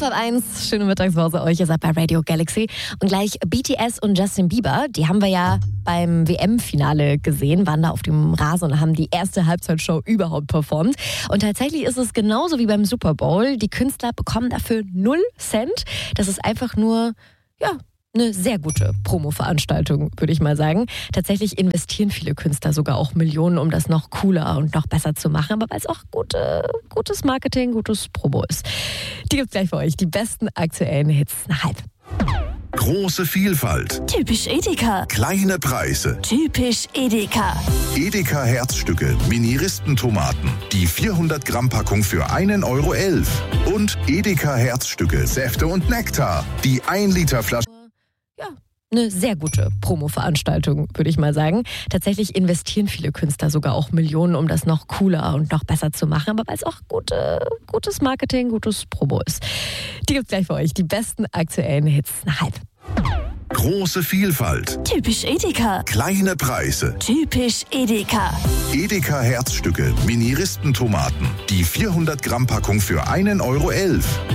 auf 1, schöne Mittagspause euch, ihr seid bei Radio Galaxy. Und gleich BTS und Justin Bieber, die haben wir ja beim WM-Finale gesehen, waren da auf dem Rasen und haben die erste Halbzeitshow überhaupt performt. Und tatsächlich ist es genauso wie beim Super Bowl, die Künstler bekommen dafür 0 Cent. Das ist einfach nur, eine sehr gute Promo-Veranstaltung, würde ich mal sagen. Tatsächlich investieren viele Künstler sogar auch Millionen, um das noch cooler und noch besser zu machen, aber weil es auch gutes Marketing, gutes Promo ist. Die gibt's gleich für euch, die besten aktuellen Hits nach halb. Große Vielfalt. Typisch Edeka. Kleine Preise. Typisch Edeka. Edeka Herzstücke, Mini-Ristentomaten. Die 400 Gramm Packung für 1,11 €. Und Edeka Herzstücke, Säfte und Nektar. Die 1 Liter Flasche. Eine sehr gute Promo-Veranstaltung, würde ich mal sagen. Tatsächlich investieren viele Künstler sogar auch Millionen, um das noch cooler und noch besser zu machen, aber weil es auch gutes Marketing, gutes Promo ist. Die gibt's gleich für euch, die besten aktuellen Hits nach halb. Große Vielfalt. Typisch Edeka. Kleine Preise. Typisch Edeka. Edeka Herzstücke, Mini-Ristentomaten. Die 400 Gramm Packung für 1,11 €.